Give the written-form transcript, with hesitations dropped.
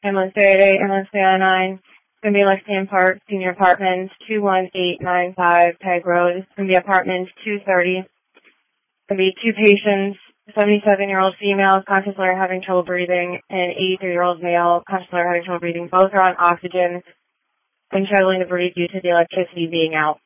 Ambulance 388, Ambulance 309. It's going to be Lexington Park, Senior Apartments, 21895 Peg Road. It's going to be Apartment 230. It's going to be two patients, 77-year-old female, conscious layer having trouble breathing, and 83-year-old male, conscious layer having trouble breathing. Both are on oxygen and struggling to breathe due to the electricity being out.